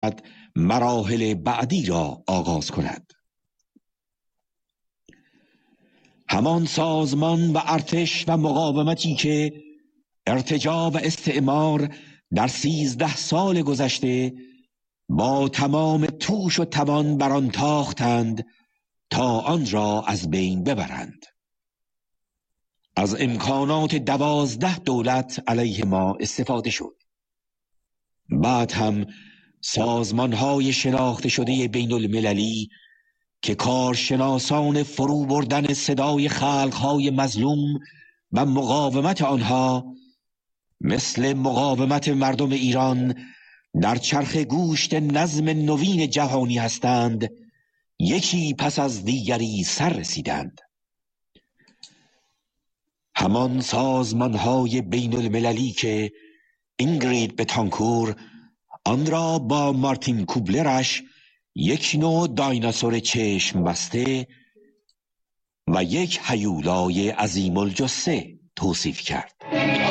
مراحل بعدی را آغاز کند. همان سازمان و ارتش و مقاومتی که ارتجاع و استعمار در 13 سال گذشته با تمام توش و توان بر آن تاختند تا آن را از بین ببرند. از امکانات 12 دولت علیه ما استفاده شد. بعد هم سازمان‌های شناخته شده بین المللی که کارشناسان فرو بردن صدای خلق‌های مظلوم و مقاومت آنها مثل مقاومت مردم ایران در چرخ گوشت نظم نوین جهانی هستند، یکی پس از دیگری سر رسیدند. همان سازمان‌های بین المللی که اینگرید بتانکور آن را با مارتین کوبلرش یک نوع دایناسور چشم بسته و یک هیولای عظیم الجثه توصیف کرد.